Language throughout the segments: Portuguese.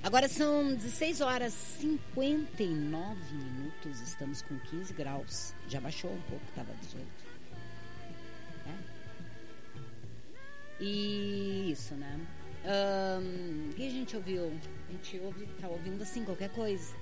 Agora são 16 horas e 59 minutos, estamos com 15 graus. Já baixou um pouco, estava 18. E isso, né? O que a gente ouviu? A gente tá ouvindo assim, qualquer coisa.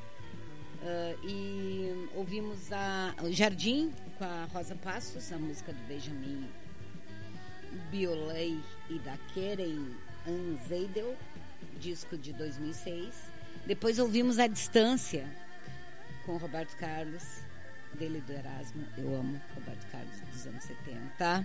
E ouvimos o Jardim com a Rosa Passos, a música do Benjamin Biolay e da Keren Anzeidel, disco de 2006. Depois ouvimos A Distância com o Roberto Carlos, dele do Erasmo. Eu amo Roberto Carlos dos anos 70.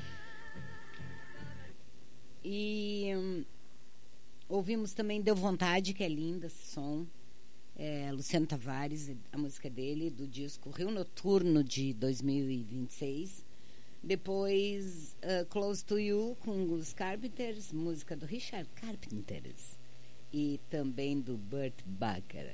E ouvimos também Deu Vontade, que é linda esse som. Luciano Tavares, a música dele, do disco Rio Noturno de 2026. Depois Close to You com os Carpenters, música do Richard Carpenters e também do Burt Bacharach.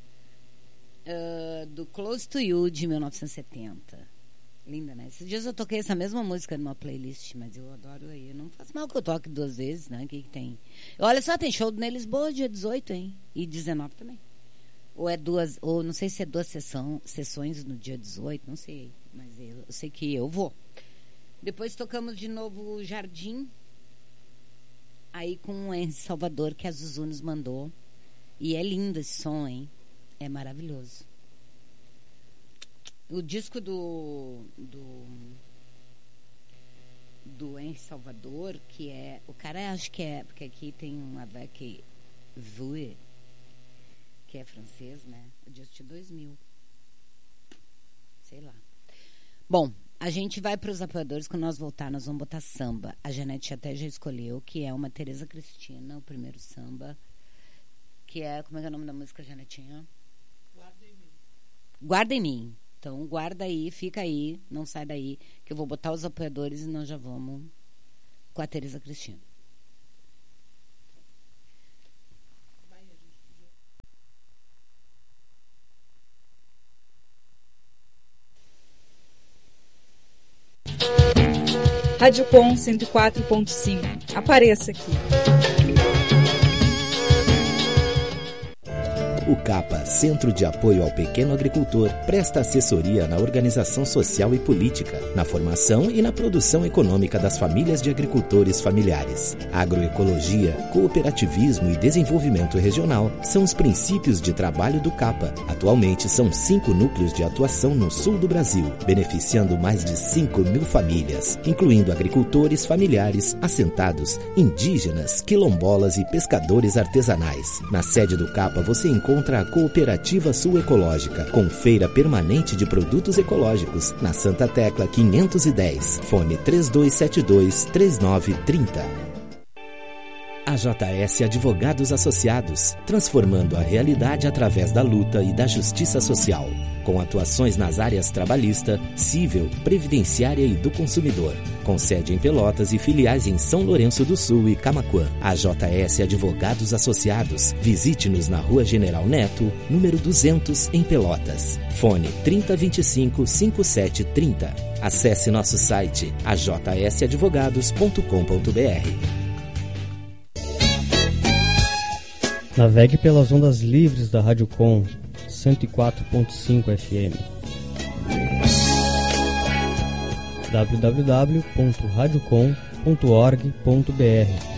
Do Close to You de 1970. Linda, né? Esses dias eu toquei essa mesma música numa playlist, mas eu adoro aí. Não faz mal que eu toque 2 vezes, né? O que tem? Olha só, tem show na Lisboa dia 18, hein? E 19 também. Ou não sei se é 2 sessões no dia 18, não sei. Mas eu sei que eu vou. Depois tocamos de novo o Jardim. Aí com o Henry Salvador, que a Zuzu nos mandou. E é lindo esse som, hein? É maravilhoso. O disco do Henry Salvador, que é... O cara acho que é... Porque aqui tem um avec vous, que é francês, né? O disco de 2000. Sei lá. Bom, a gente vai para os apoiadores. Quando nós voltar, nós vamos botar samba. A Janete até já escolheu, que é uma Tereza Cristina, o primeiro samba. Que é... Como é que é o nome da música, Janetinha? Guarda em Mim. Guarda em Mim. Então, guarda aí, fica aí, não sai daí, que eu vou botar os apoiadores e nós já vamos com a Tereza Cristina. Rádio Com 104.5. Apareça aqui. O CAPA, Centro de Apoio ao Pequeno Agricultor, presta assessoria na organização social e política, na formação e na produção econômica das famílias de agricultores familiares. Agroecologia, cooperativismo e desenvolvimento regional são os princípios de trabalho do CAPA. Atualmente são 5 núcleos de atuação no sul do Brasil, beneficiando mais de 5.000 famílias, incluindo agricultores familiares, assentados, indígenas, quilombolas e pescadores artesanais. Na sede do CAPA você encontra a Cooperativa Sul Ecológica, com feira permanente de produtos ecológicos, na Santa Tecla 510, fone 3272-3930. AJS Advogados Associados, transformando a realidade através da luta e da justiça social, com atuações nas áreas trabalhista, civil, previdenciária e do consumidor, com sede em Pelotas e filiais em São Lourenço do Sul e Camaquã. AJS Advogados Associados, visite-nos na Rua General Neto, número 200, em Pelotas. Fone 3025-5730. Acesse nosso site ajsadvogados.com.br. Navegue pelas ondas livres da Rádio Com 104.5 FM. www.radiocom.org.br